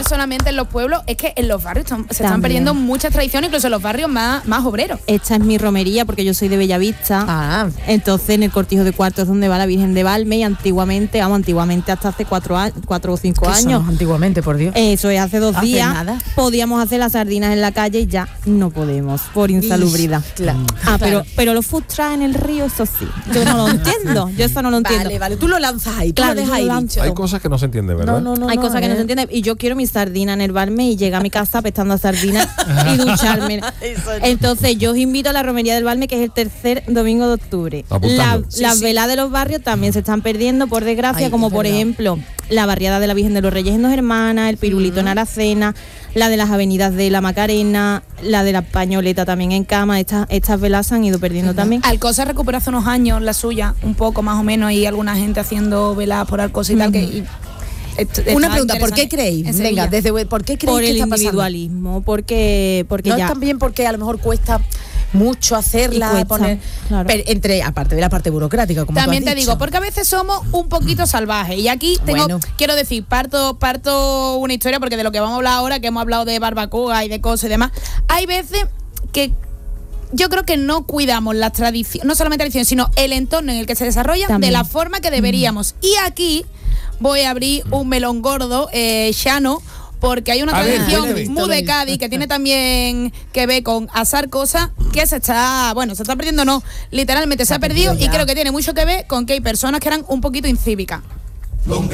solamente en los pueblos, es que en los barrios se están perdiendo muchas tradiciones, incluso en los barrios más obreros. Esta es mi romería porque yo soy de Bellavista. Entonces en el Cortijo de Cuarto es donde va la Virgen de Valme y antiguamente hasta hace 4 o 5 años. Antiguamente, por Dios. Eso es, hace 2 días nada. podíamos hacer las sardinas en la calle y ya no podemos por insalubridad. Claro. Pero los food trucks en el río, eso sí. Yo no lo entiendo. Yo eso no lo entiendo. Vale, tú lo lanzas ahí, tú lo dejas ahí dicho. Hay cosas que no se entienden, ¿verdad? Hay cosas que no se entienden y yo quiero mi sardina en el Valme y llegar a mi casa apestando a sardina y ducharme. Entonces yo os invito a la romería del Valme, que es el tercer domingo de octubre. Las veladas de los barrios también se están perdiendo, por desgracia, como por ejemplo la barriada de la Virgen de los Reyes en Dos Hermanas, el pirulito en Aracena, la de las avenidas de la Macarena, la de la Pañoleta también en Cama. Estas velas se han ido perdiendo también. Alcosa recuperó hace unos años la suya, un poco más o menos, y alguna gente haciendo velas por Alcosa y tal, que... Una pregunta, ¿por qué creéis? Venga, ¿por qué creéis por que el está individualismo? Porque no ya... es también porque a lo mejor cuesta mucho hacerla, poner, claro. aparte de la parte burocrática, como también tú has te dicho. digo, porque a veces somos un poquito salvajes, y aquí quiero decir, parto una historia, porque de lo que vamos a hablar ahora, que hemos hablado de barbacoa y de cosas y demás, hay veces que yo creo que no cuidamos las tradiciones, no solamente tradiciones, sino el entorno en el que se desarrollan también, de la forma que deberíamos. Y aquí voy a abrir un melón gordo, llano, porque hay una tradición muy de Cádiz que tiene también que ver con asar cosas que se está perdiendo, literalmente se ha perdido, y creo que tiene mucho que ver con que hay personas que eran un poquito incívicas.